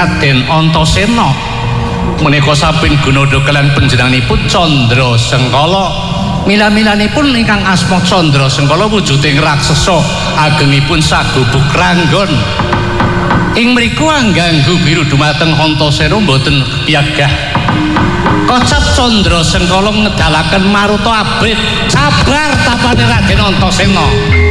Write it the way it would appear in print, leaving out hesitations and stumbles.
Raden Antasena menika sampun gunada kaliyan panjenenganipun Candra Sengkala. Mila-milanipun ingkang asma Candra Sengkala wujuding raksasa agengipun sagubuk ranggon. Ing mriku angganggu biru dumateng Antasena boten piagah. Kocap Candra Sengkala ngedalaken maruta abrit sabar tapane Raden Antasena.